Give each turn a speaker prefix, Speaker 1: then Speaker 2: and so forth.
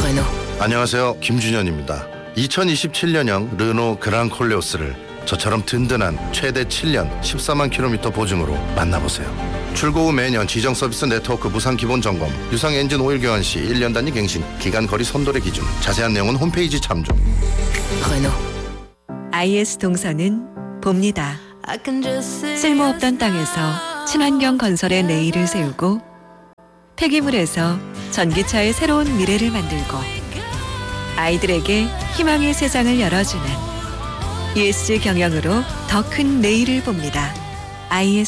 Speaker 1: 안녕하세요, 김준현입니다. 2027년형 르노 그랑 콜레오스를 저처럼 든든한 최대 7년 14만 킬로미터 보증으로 만나보세요. 출고 후 매년 지정 서비스 네트워크 무상 기본 점검, 유상 엔진 오일 교환 시 1년 단위 갱신, 기간 거리 선도의 기준, 자세한 내용은 홈페이지 참조.
Speaker 2: IS 동선은 봅니다. 쓸모없던 땅에서 친환경 건설의 내일을 세우고, 폐기물에서 전기차의 새로운 미래를 만들고, 아이들에게 희망의 세상을 열어주는 ESG 경영으로 더 큰 내일을 봅니다. IS